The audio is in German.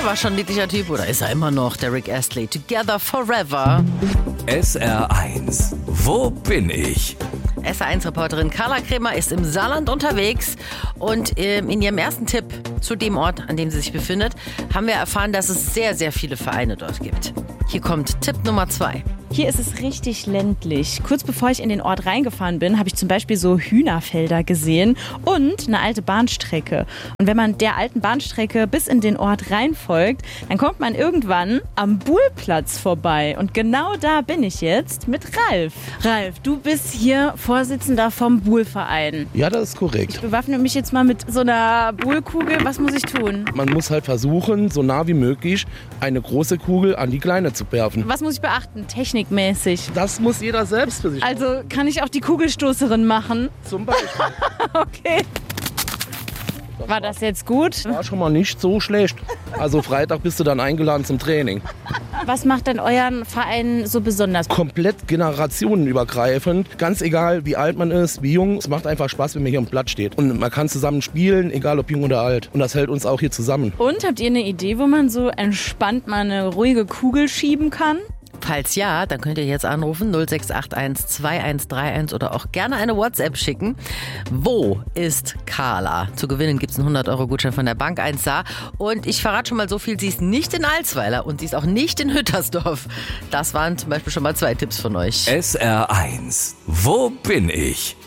war schon ein niedlicher Typ oder ist er immer noch, der Rick Astley? Together Forever. SR1, wo bin ich? SR1-Reporterin Carla Kremer ist im Saarland unterwegs und in ihrem ersten Tipp zu dem Ort, an dem sie sich befindet, haben wir erfahren, dass es sehr, sehr viele Vereine dort gibt. Hier kommt Tipp Nummer 2. Hier ist es richtig ländlich. Kurz bevor ich in den Ort reingefahren bin, habe ich zum Beispiel so Hühnerfelder gesehen und eine alte Bahnstrecke. Und wenn man der alten Bahnstrecke bis in den Ort reinfolgt, dann kommt man irgendwann am Buhlplatz vorbei. Und genau da bin ich jetzt mit Ralf. Ralf, du bist hier Vorsitzender vom Buhlverein. Ja, das ist korrekt. Ich bewaffne mich jetzt mal mit so einer Buhlkugel. Was muss ich tun? Man muss halt versuchen, so nah wie möglich eine große Kugel an die kleine zu werfen. Was muss ich beachten? Technikmäßig. Das muss jeder selbst für sich machen. Also kann ich auch die Kugelstoßerin machen? Zum Beispiel. Okay. War das jetzt gut? War schon mal nicht so schlecht. Also Freitag bist du dann eingeladen zum Training. Was macht denn euren Verein so besonders? Komplett generationenübergreifend. Ganz egal, wie alt man ist, wie jung. Es macht einfach Spaß, wenn man hier am Platz steht. Und man kann zusammen spielen, egal ob jung oder alt. Und das hält uns auch hier zusammen. Und habt ihr eine Idee, wo man so entspannt mal eine ruhige Kugel schieben kann? Falls ja, dann könnt ihr jetzt anrufen 0681 2131 oder auch gerne eine WhatsApp schicken. Wo ist Carla? Zu gewinnen gibt es einen 100-Euro-Gutschein von der Bank 1 Saar. Und ich verrate schon mal so viel, sie ist nicht in Alsweiler und sie ist auch nicht in Hüttersdorf. Das waren zum Beispiel schon mal 2 Tipps von euch. SR1, wo bin ich?